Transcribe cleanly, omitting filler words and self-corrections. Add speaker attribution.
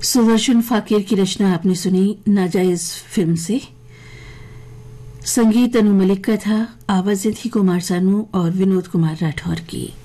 Speaker 1: सुदर्शन फाकिर की रचना आपने सुनी नाजायज फिल्म से। संगीत अनु मलिक का था, आवाजें थी कुमार सानू और विनोद कुमार राठौर की।